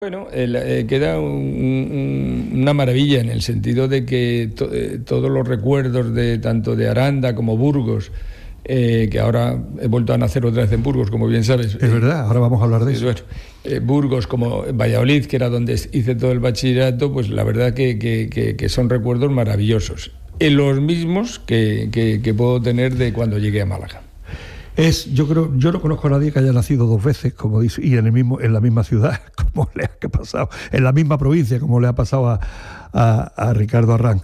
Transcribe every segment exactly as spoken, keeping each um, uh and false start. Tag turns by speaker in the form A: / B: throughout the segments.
A: Bueno, el, eh, queda un, un, una maravilla en el sentido de que to, eh, todos los recuerdos de tanto de Aranda como Burgos, eh, que ahora he vuelto a nacer otra vez en Burgos, como bien sabes.
B: Es eh, verdad, ahora vamos a hablar de
A: eh,
B: eso.
A: Bueno, eh, Burgos como Valladolid, que era donde hice todo el bachillerato, pues la verdad que, que, que, que son recuerdos maravillosos. Eh, los mismos que, que, que puedo tener de cuando llegué a Málaga.
B: Es, yo creo, yo no conozco a nadie que haya nacido dos veces, como dice, y en el mismo, en la misma ciudad, como le ha pasado, en la misma provincia, como le ha pasado a, a, a Ricardo Arranz.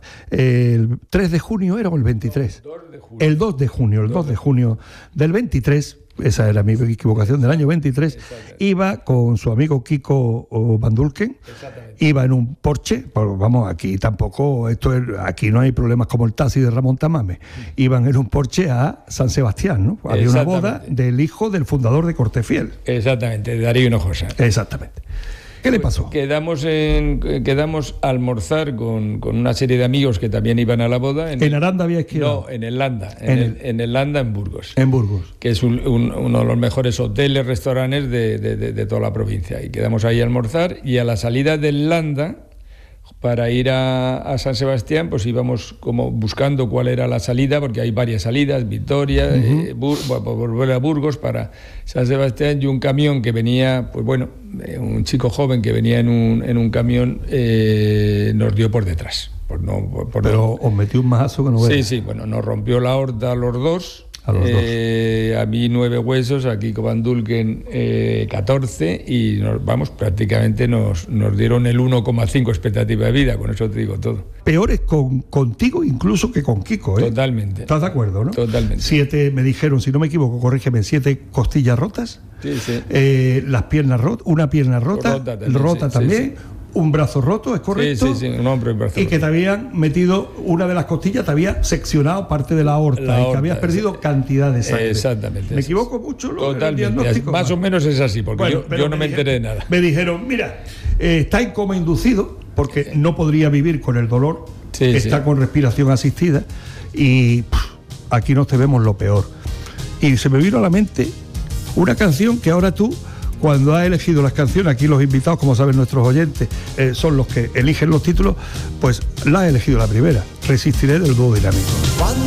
B: El tres de junio era o el veintitrés. El dos de junio, el dos de junio del veintitrés, esa era mi equivocación, del año veintitrés, iba con su amigo Kiko Bandulken, iba en un Porsche, pues vamos, aquí tampoco, esto es, aquí no hay problemas como el taxi de Ramón Tamames, iban en un Porsche a San Sebastián, ¿no? Había una boda del hijo del fundador de Cortefiel.
A: Exactamente, de Darío Hinojosa.
B: Exactamente. ¿Qué le pasó?
A: Quedamos, en, quedamos a almorzar con, con una serie de amigos que también iban a la boda.
B: ¿En, ¿En Aranda había esquiado?
A: No, en el Landa, en,
B: en,
A: el, en el Landa, en Burgos.
B: En Burgos.
A: Que es un, un, uno de los mejores hoteles, restaurantes de, de, de, de toda la provincia. Y quedamos ahí a almorzar y a la salida del Landa, para ir a, a San Sebastián, pues íbamos como buscando cuál era la salida, porque hay varias salidas, Vitoria, uh-huh. eh, Bur, volver a Burgos para San Sebastián, y un camión que venía, pues bueno, eh, un chico joven que venía en un, en un camión, eh, nos dio por detrás. Por no, por, por
B: Pero
A: no...
B: os metió un mazazo que no veas.
A: Sí, sí, bueno, nos rompió la aorta a los dos.
B: A los
A: eh, dos. A mí nueve huesos, a Kiko Bandulken eh, catorce, y nos, vamos, prácticamente nos, nos dieron el uno coma cinco expectativa de vida, con eso te digo todo.
B: Peores con, contigo incluso que con Kiko, ¿eh?
A: Totalmente.
B: ¿Estás de acuerdo, no?
A: Totalmente.
B: Siete, me dijeron, si no me equivoco, corrígeme, siete costillas rotas.
A: Sí, sí.
B: Eh, las piernas rotas, una pierna rota, rota también. Rota sí, también. Sí, sí. Un brazo roto, ¿es correcto?
A: Sí, sí, sí, un hombre un brazo
B: y roto. Que te habían metido una de las costillas, te había seccionado parte de la aorta, la aorta y que habías perdido sí. cantidad de sangre.
A: Exactamente.
B: ¿Me equivoco mucho? Lo,
A: Totalmente. Más o menos es así, porque bueno, yo, yo no me, me enteré de nada.
B: Me dijeron, mira, eh, está en coma inducido, porque sí. no podría vivir con el dolor, sí, está sí. con respiración asistida, y pff, aquí nos te vemos lo peor. Y se me vino a la mente una canción que ahora tú, cuando has elegido las canciones, aquí los invitados, como saben nuestros oyentes, eh, son los que eligen los títulos, pues la has elegido la primera, Resistiré, del dúo Dinámico.